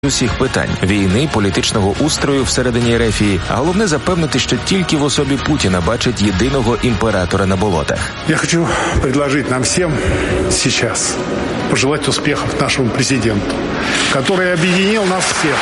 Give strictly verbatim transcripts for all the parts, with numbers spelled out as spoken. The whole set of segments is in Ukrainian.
усіх питань – війни, політичного устрою всередині Ерефії, а головне запевнити, що тільки в особі Путіна бачить єдиного імператора на болотах. Я хочу предложить нам всем сейчас пожелать успехов нашему президенту, который объединил нас всех.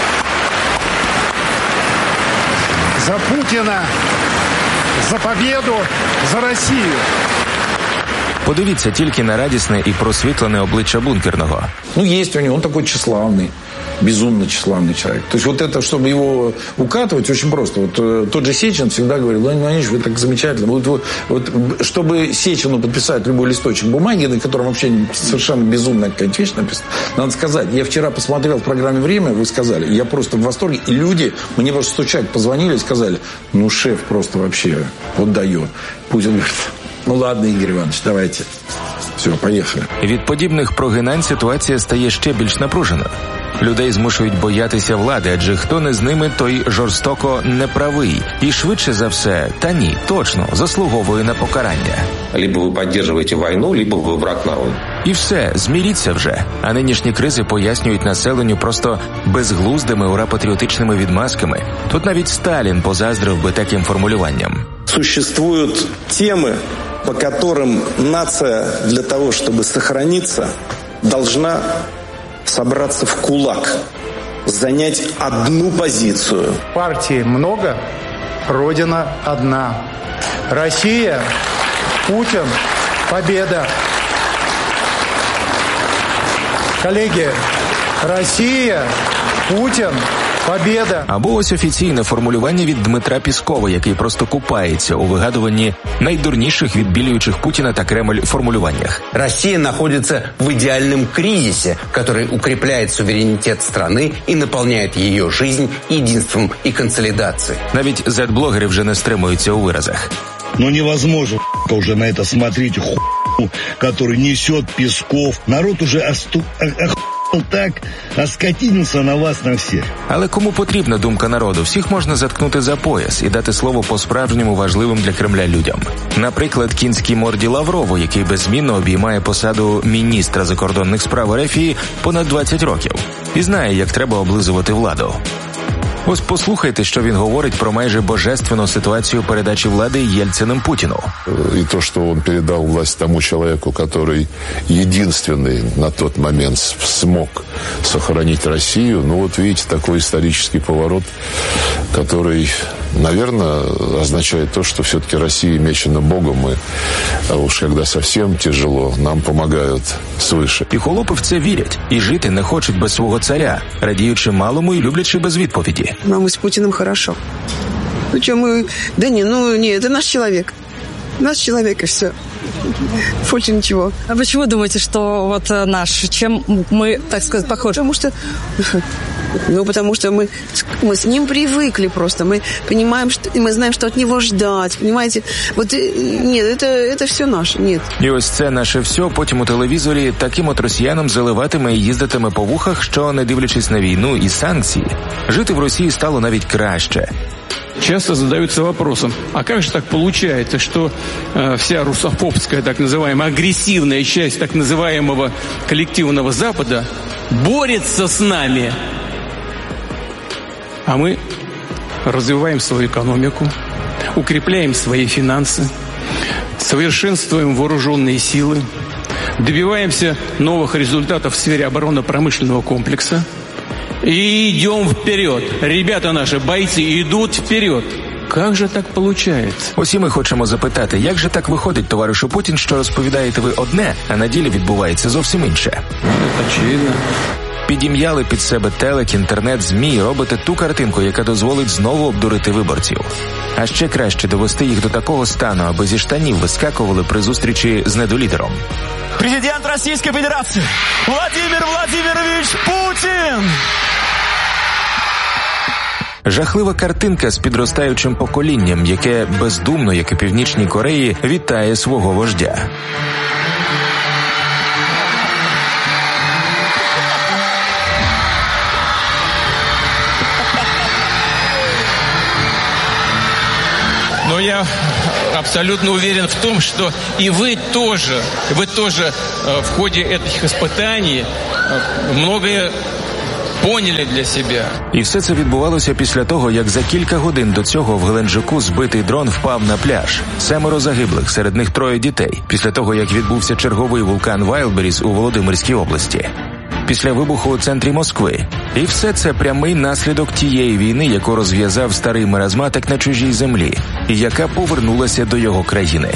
За Путина, за победу, за Россию. Подивіться тільки на радісне і просвітлене обличчя Бункерного. Ну, есть у него, он такой тщеславный, безумно тщеславный человек. То есть вот это, чтобы его укатывать, очень просто. Вот э, тот же Сечин всегда говорил: Владимир Владимирович, вы так замечательно. Вот, вот, вот, чтобы Сечину подписать любой листочек бумаги, на котором вообще совершенно безумная какая-то вещь написана, надо сказать, я вчера посмотрел в программе «Время», вы сказали, я просто в восторге. И люди, мне просто стучать позвонили и сказали: ну, шеф просто вообще вот дает. Путин говорит: ну ладно, Игорь Иванович, давайте. Все, поїхали. Від подібних прогинань ситуація стає ще більш напруженою. Людей змушують боятися влади, адже хто не з ними, той жорстоко неправий. І швидше за все, та ні, точно, заслуговує на покарання. Либо ви підтримуєте війну, либо ви враг народу. І все, зміріться вже. А нинішні кризи пояснюють населенню просто безглуздими ура-патріотичними відмазками. Тут навіть Сталін позаздрив би таким формулюванням. Существуют темы, по которым нация для того, чтобы сохраниться, должна собраться в кулак, занять одну позицию. Партий много, Родина одна. Россия, Путин, победа. Коллеги, Россия, Путин, победа. Або ось офіційне формулювання від Дмитра Піскова, який просто купається у вигадуванні найдурніших відбілюючих Путіна та Кремль формулюваннях. Россия находится в идеальном кризисе, который укрепляет суверенитет страны и наполняет ее жизнь единством и консолидацией. Навіть зет-блогери вже не стримуються у виразах. Но невозможно уже на это смотреть, хуйню, который несет Песков. Народ уже осту... так, оскотинился на вас на всіх. Але кому потрібна думка народу? Всіх можна заткнути за пояс і дати слово по-справжньому важливим для Кремля людям. Наприклад, кінській морді Лаврову, який беззмінно обіймає посаду міністра закордонних справ Ерефії понад двадцять років. І знає, як треба облизувати владу. Ось послухайте, що він говорить про майже божественну ситуацію передачі влади Єльциним Путіну. И то, что он передал власть тому человеку, который единственный на тот момент смог сохранить Россию, ну вот видите, такой исторический поворот, который, наверное, означает то, что все-таки Россия мечена Богом, и а уж когда совсем тяжело, нам помогают свыше. І холопи в це вірять, і жити не хочуть без свого царя, радіючи малому і люблячи без відповіді. Нам с Путиным хорошо. Ну что, мы... Да не, ну не, это наш человек. Наш человек, и все. Больше ничего. А почему думаете, что вот наш? Чем мы, так сказать, похожи? Потому что... Ну, потому что мы, мы с ним привыкли просто. Мы понимаем, что... Мы знаем, что от него ждать. Понимаете? Вот нет, это, это все наше. Нет. І ось це наше все потім у телевізорі таким от росіянам заливатиме і їздитиме по вухах, що, не дивлячись на війну і санкції, жити в Росії стало навіть краще. Часто задаются вопросом, а как же так получается, что э, вся русофобская, так называемая, агрессивная часть так называемого коллективного Запада борется с нами, а мы развиваем свою экономику, укрепляем свои финансы, совершенствуем вооруженные силы, добиваемся новых результатов в сфере оборонно-промышленного комплекса, и идем вперед. Ребята наши, бойцы, идут вперед. Как же так получается? Усі ми хочемо запитати, як же так виходить, товаришу Путін, що розповідаєте ви одне, а на ділі відбувається зовсім інше? Очевидно. Підім'яли під себе телек, інтернет, ЗМІ, робите ту картинку, яка дозволить знову обдурити виборців. А ще краще довести їх до такого стану, аби зі штанів вискакували при зустрічі з недолідером. Президент Російської Федерації Владимир Владимирович Путін! Жахлива картинка з підростаючим поколінням, яке бездумно, як і Північній Кореї, вітає свого вождя. Но я абсолютно уверен в том, что и вы тоже, вы тоже в ходе этих испытаний многое поняли для себя. І все це відбувалося після того, як за кілька годин до цього в Геленджику збитий дрон впав на пляж. Семеро загиблих, серед них троє дітей. Після того, як відбувся черговий вулкан Вайлдберріс у Володимирській області. Після вибуху у центрі Москви. І все це прямий наслідок тієї війни, яку розв'язав старий маразматик на чужій землі, і яка повернулася до його країни.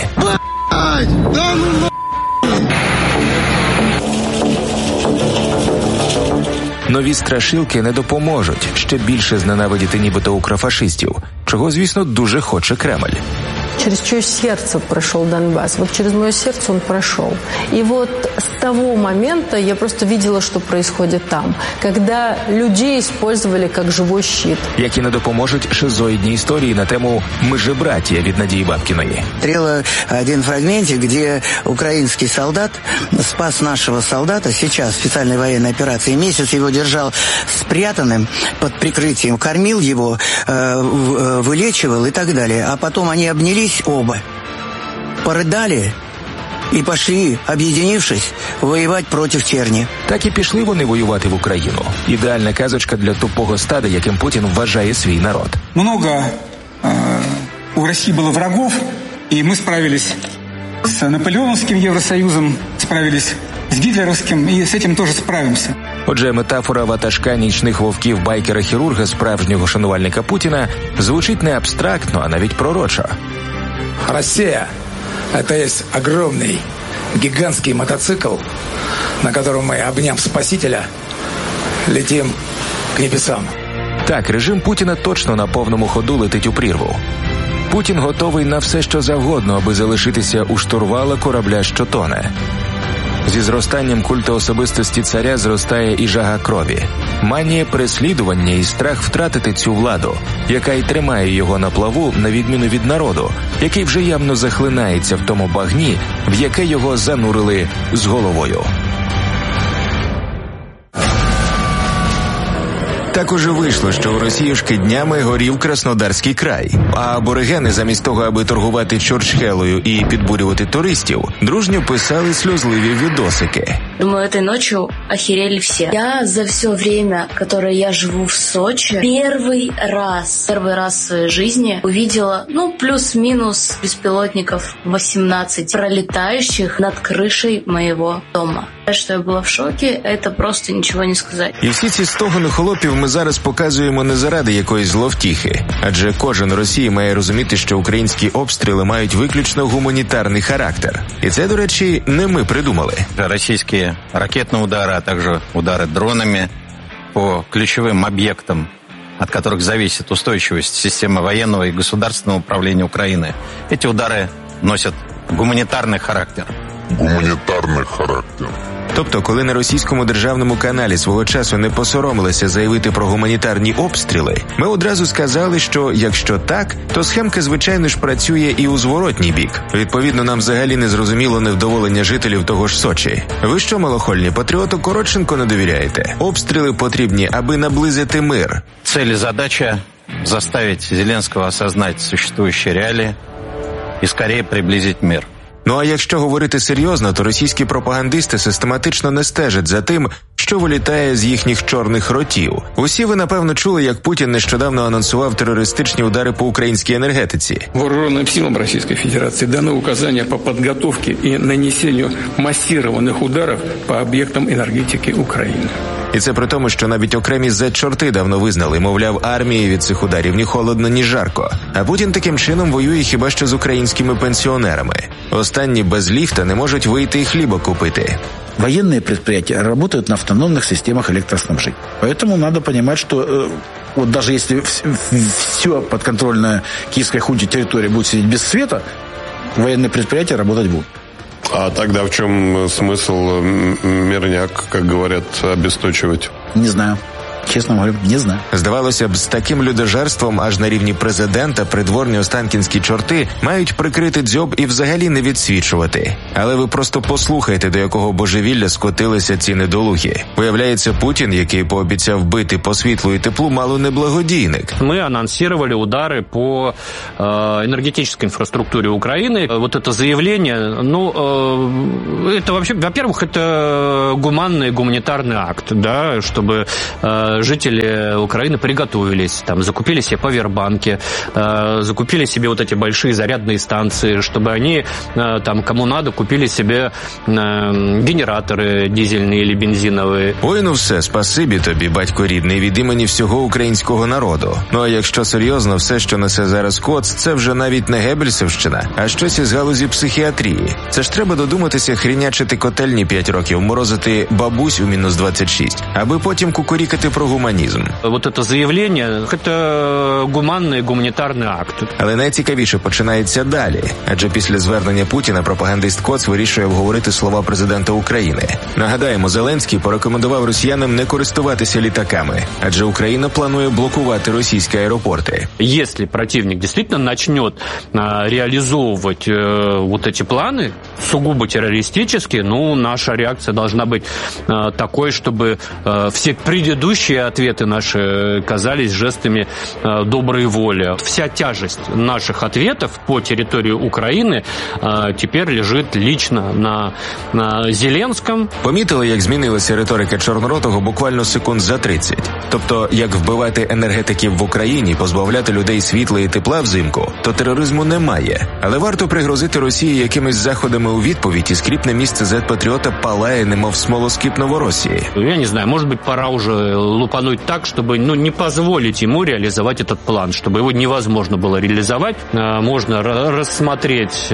Нові страшилки не допоможуть ще більше зненавидіти нібито укрофашистів, чого, звісно, дуже хоче Кремль. Через чье сердце прошел Донбасс. Вот через мое сердце он прошел. И вот с того момента я просто видела, что происходит там. Когда людей использовали как живой щит. Які не допоможуть шизоїдні історії на тему «Ми же братья» від Надії Бабкіної. Смотрела один фрагментик, где украинский солдат спас нашего солдата сейчас в специальной военной операции. Месяц его держал спрятанным под прикрытием, кормил его, вылечивал и так далее. А потом они обнялись оба, порыдали і пішли, об'єднавшись, воювати проти черні. Так і пішли вони воювати в Україну. Ідеальна казочка для тупого стада, яким Путін вважає свій народ. Много э, у Росії було врагов, і ми справились з Наполеоновським Євросоюзом, справились з гітлерівським, і з цим теж справимося. Отже, метафора ватажка нічних вовків байкера-хірурга, справжнього шанувальника Путіна, звучить не абстрактно, а навіть пророчо. Россия – это есть огромный, гигантский мотоцикл, на котором мы, обняв Спасителя, летим к небесам. Так, режим Путіна точно на повному ходу летить у прірву. Путін готовий на все, що завгодно, аби залишитися у штурвала корабля, що тоне. Зі зростанням культу особистості царя зростає і жага крові. Манія переслідування і страх втратити цю владу, яка й тримає його на плаву, на відміну від народу, який вже явно захлинається в тому багні, в яке його занурили з головою. Так уже вийшло, що у Росіюшки днями горів Краснодарський край. А аборигени, замість того, аби торгувати чурчхелою і підбурювати туристів, дружньо писали сльозливі відосики. Думаю, этой ночью охерели все. Я за все время, которое я живу в Сочи, первый раз, первый раз в своей жизни увидела, ну, плюс-минус беспилотников восемнадцать, пролетающих над крышей моего дома. Что я была в шоке, это просто ничего не сказать. І всі ці стогони холопів ми зараз показуємо не заради якоїсь зловтіхи. Адже кожен Росії має розуміти, що українські обстріли мають виключно гуманітарний характер. І це, до речі, не ми придумали. Російські ракетные удары, а также удары дронами по ключевым объектам, от которых зависит устойчивость системы военного и государственного управления Украины. Эти удары носят гуманитарный характер. Гуманітарний характер. Тобто, коли на російському державному каналі свого часу не посоромилися заявити про гуманітарні обстріли, ми одразу сказали, що якщо так, то схемка, звичайно ж, працює і у зворотній бік. Відповідно, нам взагалі не зрозуміло невдоволення жителів того ж Сочі. Ви що, малохольні, патріоту Коротченко не довіряєте? Обстріли потрібні, аби наблизити мир. Цель и задача – заставить Зеленского осознать существующие реалии и скорее приблизить мир. Ну а якщо говорити серйозно, то російські пропагандисти систематично не стежать за тим, що вилітає з їхніх чорних ротів. Усі ви, напевно, чули, як Путін нещодавно анонсував терористичні удари по українській енергетиці. Вооруженным силам Российской Федерации даны указания по подготовке и нанесению массированных ударов по объектам энергетики Украины. І це при тому, що навіть окремі зет-чорти давно визнали, мовляв, армії від цих ударів ні холодно, ні жарко. А Путін таким чином воює хіба що з українськими пенсіонерами. Останні без ліфта не можуть вийти і хліба купити. Военные предприятия работают на автономных системах электроснабжения. Поэтому надо понимать, что э, вот даже если все подконтрольная киевской хунте территория будет сидеть без света, военные предприятия работать будут. А тогда в чем смысл мирняк, как говорят, обесточивать? Не знаю. Чесно говорю, не знаю. Здавалося б, з таким людожерством аж на рівні президента придворні останкінські чорти мають прикрити дзьоб і взагалі не відсвічувати. Але ви просто послухайте, до якого божевілля скотилися ці недолугі. Виявляється, Путін, який пообіцяв бити по світлу і теплу, мало не благодійник. Мы анонсировали удары по э, энергетической инфраструктуре Украины. Вот это заявление, ну, э, это вообще, во-первых, это гуманный гуманитарный акт, да, чтобы э, жители Украины приготовились, там, закупили себе павербанки, закупили себе вот эти большие зарядные станции, чтобы они, там, кому надо, купили себе генератори дизельні или бензинові. Ой, ну все, спасибі тобі, батько рідний, від імені всього українського народу. Ну а якщо серйозно, все, що несе зараз Коц, це вже навіть не Геббельсівщина, а щось із галузі психіатрії. Це ж треба додуматися хрінячити котельні п'ять років, морозити бабусь у мінус двадцять шість, аби потім кукурікати про гуманізм. Вот это заявлення, це гуманний гуманітарний акт. Але найцікавіше починається далі, адже після звернення Путіна пропагандист Коц вирішує обговорити слова президента України. Нагадаємо, Зеленський порекомендував росіянам не користуватися літаками, адже Україна планує блокувати російські аеропорти. Если противник действительно начнет а, реализовывать а, вот эти планы, сугубо террористические, ну, наша реакция должна быть а, такой, чтобы а, все предыдущие ответы наши казались жестами а, доброй воли. Вся тяжесть наших ответов по территории Украины а, теперь лежит лично на, на Зеленском. Помітили, як змінилася риторика Чорноротого буквально секунд за тридцять. Тобто, як вбивати енергетиків в Україні, позбавляти людей світла і тепла взимку, то тероризму немає. Але варто пригрозити Росії якимись заходами у відповідь, і скріпне місце зет-патріота палає, немов смолоскип Новороссии. Я не знаю, может быть, пора уже лупануть так, чтобы, ну, не позволить ему реализовать этот план, чтобы его невозможно было реализовать. Можно рассмотреть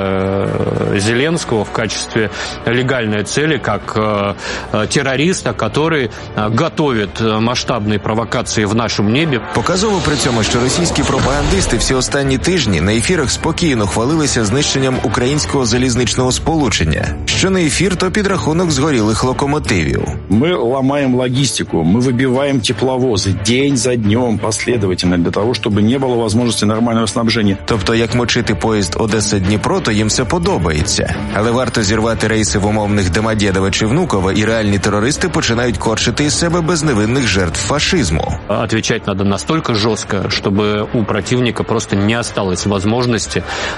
Зеленского в качестве легальной цели, как террориста, который готовит масштабные провокации в нашому небі. Показово при цьому, що російські пропагандисти всі останні тижні на ефірах спокійно хвалилися знищенням українського залізничного сполучення. Що не ефір, то підрахунок згорілих локомотивів. Ми ламаємо логістику, ми вибиваємо тепловози день за днем последовательно для того, щоб не було можливості нормального снабження. Тобто, як мочити поїзд Одеса-Дніпро, то їм все подобається. Але варто зірвати рейси в умовних Домодєдове чи Внуково, і реальні терористи починають корчити із себе безневинних жертв фашизму. Отвечать надо настолько жестко, чтобы у противника просто не осталось возможности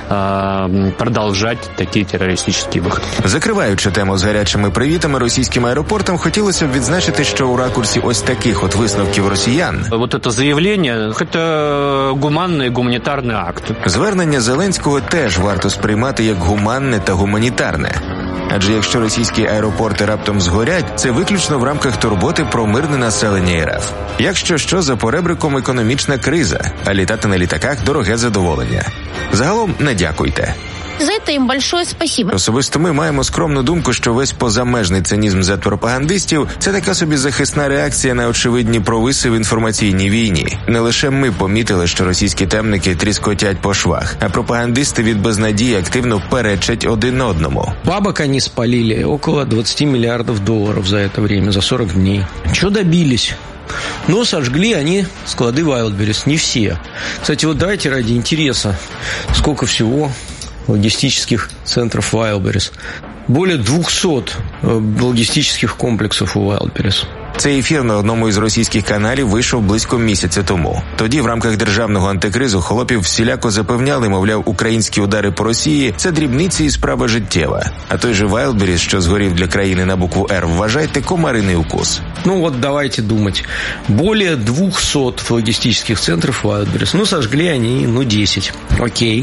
э, продолжать такие террористические выходы. Закриваючи тему з гарячими привітами російським аеропортам, хотілося б відзначити, що у ракурсі ось таких от висновків росіян. Вот это заявление, это гуманний гуманітарний акт. Звернення Зеленського теж варто сприймати як гуманне та гуманітарне. Адже якщо російські аеропорти раптом згорять, це виключно в рамках турботи про мирне населення РФ. Якщо що, за поребриком економічна криза, а літати на літаках – дороге задоволення. Загалом не дякуйте. За це їм большое спасибо. Особисто ми маємо скромну думку, що весь позамежний цинізм зет-пропагандистів – це така собі захисна реакція на очевидні провиси в інформаційній війні. Не лише ми помітили, що російські темники тріскотять по швах, а пропагандисти від безнадії активно перечать один одному. Бабок они спалили около двадцать миллиардов долларов за это время, за сорок дней. Что добились? Но сожгли они склады Wildberries, не все. Кстати, вот давайте ради интереса, сколько всего логистических центров Wildberries. Более двухсот логістичних комплексів у Wildberries. Цей ефір на одному із російських каналів вийшов близько місяця тому. Тоді в рамках державного антикризу Холопів всіляко запевняли, мовляв, українські удари по Росії – це дрібниці і справа життєва. А той же Wildberries, що згорів для країни на букву «Р», вважайте комариний укус. Ну вот давайте думать. Более двухсот логистических центров Wildberries. Ну, сожгли они, ну, десять. Окей.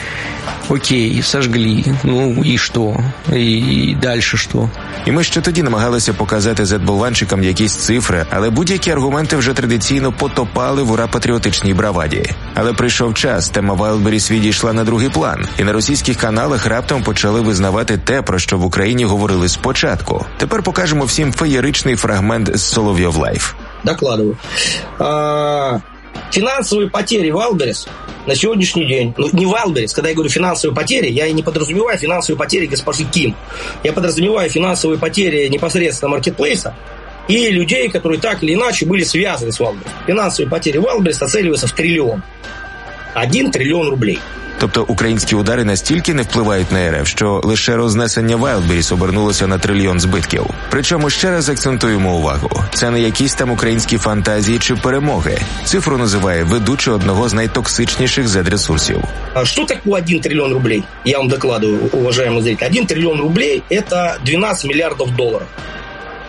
Окей, сожгли. Ну і що? І далі що? І ми ще тоді намагалися показати зет-болванчикам якісь цифри, але будь-які аргументи вже традиційно потопали в ура-патріотичній браваді. Але прийшов час, тема Wildberries відійшла на другий план, і на російських каналах раптом почали визнавати те, про що в Україні говорили спочатку. Тепер покажемо всім феєричний фрагмент з Соловйов Лайф. Докладываю. А, финансовые потери Wildberries на сегодняшний день, ну не Wildberries, когда я говорю финансовые потери, я и не подразумеваю финансовые потери госпожи Ким. Я подразумеваю финансовые потери непосредственно маркетплейса и людей, которые так или иначе были связаны с Wildberries. Финансовые потери Wildberries оцениваются в триллион. Один триллион рублей. Тобто українські удари настільки не впливають на РФ, що лише рознесення Wildberries обернулося на трильйон збитків. Причому ще раз акцентуємо увагу. Це не якісь там українські фантазії чи перемоги. Цифру називає ведучий одного з найтоксичніших зет-ресурсів. А что такое один триллион рублей? Я вам докладываю, уважаемые зрители. Один триллион рублей – это двенадцать миллиардов долларов.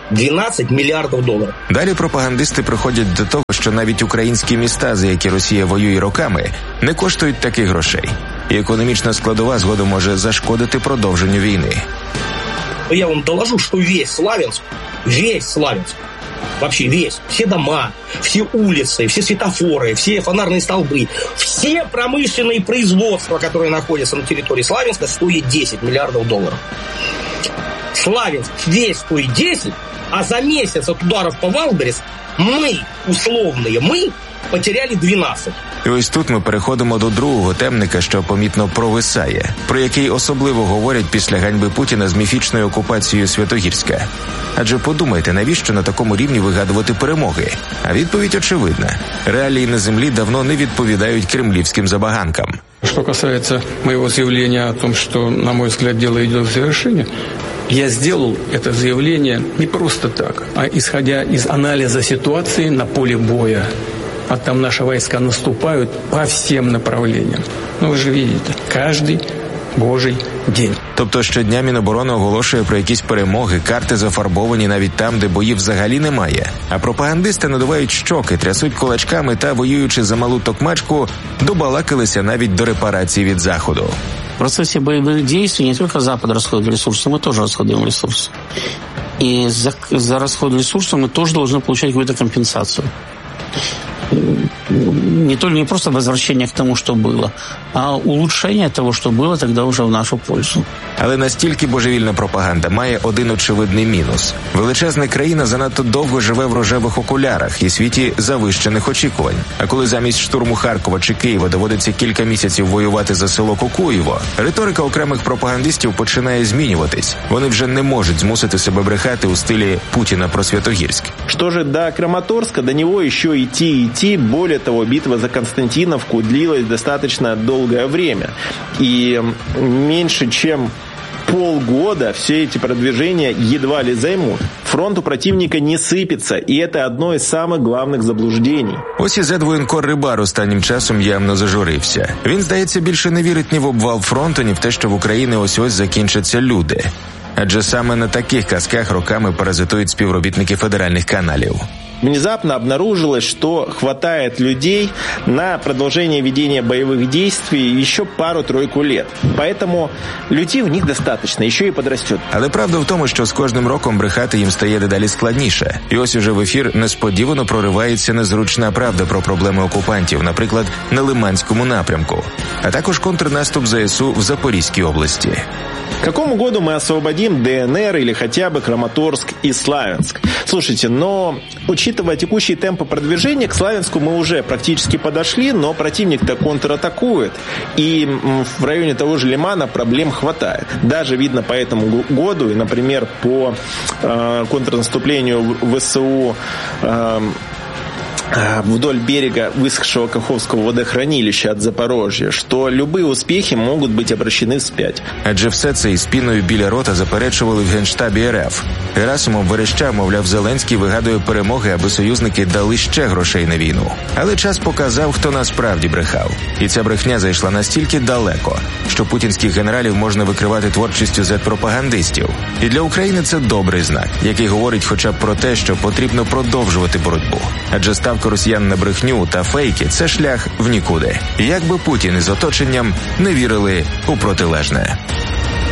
двенадцать миллиардов долларов. Далі пропагандисти приходять до того, що навіть українські міста, за які Росія воює роками, не коштують таких грошей. І економічна складова згодом може зашкодити продовженню війни. Я вам доложу, что весь Славянск, весь Славянск, вообще весь, все дома, все улицы, все светофоры, все фонарные столбы, все промышленные производства, которые находятся на территории Славянска, стоят десять миллиардов долларов. Славянск весь стоит десять, а за месяц от ударов по Валберес мы, условные мы, потеряли дванадцять. І ось тут ми переходимо до другого темника, що помітно провисає, про який особливо говорять після ганьби Путіна з міфічною окупацією Святогірська. Адже подумайте, навіщо на такому рівні вигадувати перемоги? А відповідь очевидна. Реалії на землі давно не відповідають кремлівським забаганкам. Что касается моего заявления о том, что, на мой взгляд, дело идет к завершению, я сделал это заявление не просто так, а исходя из анализа ситуации на поле боя. А там наши войска наступают по всем направлениям. Ну, вы же видите, каждый божий день. Тобто щодня Міноборони оголошує про якісь перемоги, карти зафарбовані навіть там, де боїв взагалі немає. А пропагандисти надувають щоки, трясуть кулачками та, воюючи за малу токмачку, добалакалися навіть до репарацій від Заходу. В процессе боевых действий не только Запад расходует ресурсы, мы тоже расходуем ресурсы. И за, за расход ресурсов мы тоже должны получать какую-то компенсацию. Не только не просто возвращение к тому, что было, а улучшение того, что было, тогда уже в нашу пользу. Але настільки божевільна пропаганда має один очевидний мінус. Величезна країна занадто довго живе в рожевих окулярах і світі завищених очікувань. А коли замість штурму Харкова чи Києва доводиться кілька місяців воювати за село Кокуєво, риторика окремих пропагандистів починає змінюватись. Вони вже не можуть змусити себе брехати у стилі Путіна про Святогірськ. Что же до Краматорска, до него еще идти и идти. Более того, битва за Константиновку длилась достаточно долгое время. И меньше чем полгода все эти продвижения едва ли займут. Фронт у противника не сыпется, и это одно из самых главных заблуждений. Ось і зет-воєнкор Рибар останнім часом явно зажурився. Він, здається, більше не вірить ні в обвал фронту, ні в те, що в Україні ось-ось закінчаться люди. Адже саме на таких казках роками паразитують співробітники федеральних каналів. Внезапно обнаружилось, что хватает людей на продолжение ведения боевых действий еще пару-тройку лет. Поэтому людей в них достаточно, еще и подрастет. Але правда в тому, що з кожним роком брехати їм стає дедалі складніше. І ось уже в ефір несподівано проривається незручна правда про проблеми окупантів, наприклад, на Лиманському напрямку, а також контрнаступ ЗСУ в Запорізькій області. К какому году мы освободим ДНР или хотя бы Краматорск и Славянск? Слушайте, но учитывая текущие темпы продвижения, к Славянску мы уже практически подошли, но противник-то контратакует. И в районе того же Лимана проблем хватает. Даже видно по этому году, и, например, по э, контрнаступлению ВСУ э, вдоль берега высохшего Каховского водохранилища от Запорожья, что любые успехи могут быть обращены вспять. Адже все це із піною біля рота заперечували в Генштабі РФ. Герасимов верещав, мовляв, Зеленський вигадує перемоги, аби союзники дали ще грошей на війну. Але час показав, хто насправді брехав. І ця брехня зайшла настільки далеко, що путінських генералів можна викривати творчістю зет-пропагандистів. І для України це добрий знак, який говорить хоча б про те, що потрібно продовжувати боротьбу. Адже ставка росіян на брехню та фейки – це шлях в нікуди. Як би Путін із оточенням не вірили у протилежне.